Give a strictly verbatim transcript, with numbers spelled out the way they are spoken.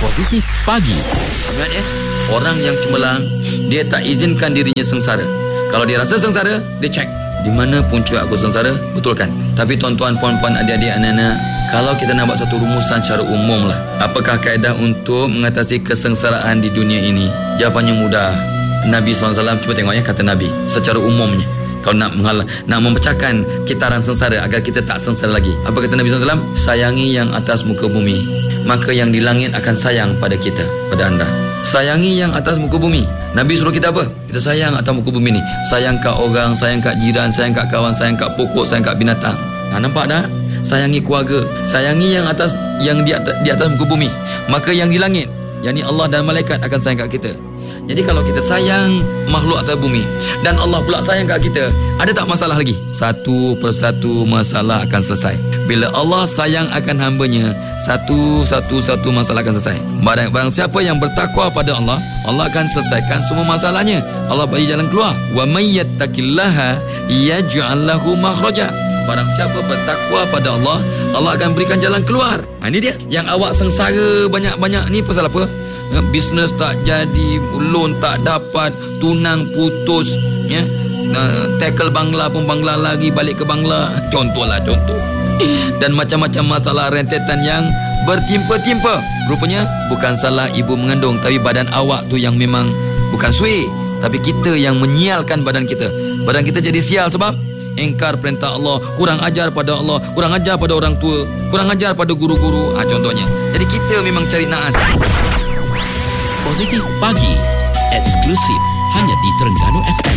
Positif Pagi. Sebenarnya orang yang cemerlang, dia tak izinkan dirinya sengsara. Kalau dia rasa sengsara, dia cek di mana punca aku sengsara, betulkan. Tapi tuan-tuan, puan-puan, adik-adik, anak-anak, kalau kita nak buat satu rumusan secara umum lah, apakah kaedah untuk mengatasi kesengsaraan di dunia ini? Jawapannya mudah. Nabi sallallahu alaihi wasallam, cuba tengok ya kata Nabi secara umumnya. Kalau nak menghalang, nak memecahkan kitaran sengsara agar kita tak sengsara lagi, apa kata Nabi sallallahu alaihi wasallam? Sayangi yang atas muka bumi, maka yang di langit akan sayang pada kita, pada anda. Sayangi yang atas muka bumi. Nabi suruh kita apa? Kita sayang atas muka bumi ni. Sayang kat orang, sayang kat jiran, sayang kat kawan, sayang kat pokok, sayang kat binatang. Ha, nampak tak? Sayangi keluarga, sayangi yang atas, yang di atas, di atas muka bumi, maka yang di langit, yakni Allah dan malaikat akan sayang kat kita. Jadi kalau kita sayang makhluk atas bumi dan Allah pula sayang kat kita, ada tak masalah lagi? Satu persatu masalah akan selesai. Bila Allah sayang akan hambanya, satu-satu-satu masalah akan selesai. Barang, barang siapa yang bertakwa pada Allah, Allah akan selesaikan semua masalahnya. Allah bagi jalan keluar. Wa may yattaqillaha yaj'al lahu makhraja. Barang siapa bertakwa pada Allah, Allah akan berikan jalan keluar. Ha, ini dia. Yang awak sengsara banyak-banyak ni pasal apa? Ya, bisnes tak jadi, loan tak dapat, tunang putus, ya, uh, tackle Bangla pun Bangla lagi, balik ke Bangla. Contohlah contoh. Dan macam-macam masalah rentetan yang bertimpa-timpa. Rupanya bukan salah ibu mengandung, tapi badan awak tu yang memang bukan suai. Tapi kita yang menyialkan badan kita. Badan kita jadi sial sebab engkar perintah Allah, kurang ajar pada Allah, kurang ajar pada orang tua, kurang ajar pada guru-guru. Ha, contohnya. Jadi kita memang cari naas. Positif Pagi, eksklusif hanya di Terengganu F M.